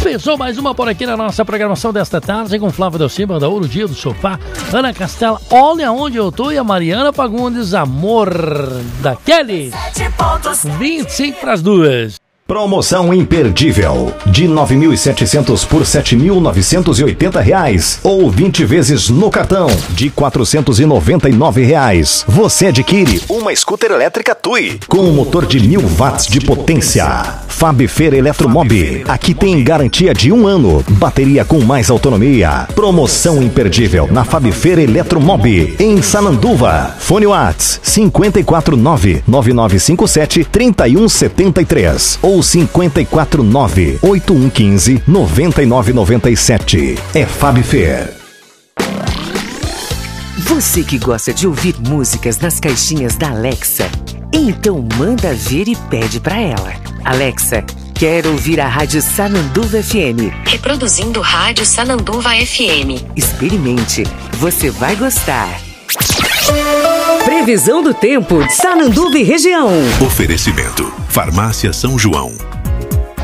Começou mais uma por aqui na nossa programação desta tarde com Flávio Delcima, da Ouro Dia do Sofá, Ana Castela, Olha Onde Eu Tô, e a Mariana Fagundes, Amor da Kelly. 25 para as 2. Promoção imperdível de 9.700 por R$ 7.980 ou 20 vezes no cartão de R$ 499. Você adquire uma scooter elétrica TUI com um motor de 1.000 watts de potência. Fabfer Eletromob. Aqui tem garantia de 1 ano. Bateria com mais autonomia. Promoção imperdível na Fabfer Eletromob em Sananduva. Fone Whats 549-9957-3173 ou 549-8115-9997. É Fabfer. Você que gosta de ouvir músicas nas caixinhas da Alexa, então manda ver e pede pra ela. Alexa, quero ouvir a Rádio Sananduva FM. Reproduzindo Rádio Sananduva FM. Experimente, você vai gostar. Previsão do tempo, Sananduva e região. Oferecimento: Farmácia São João.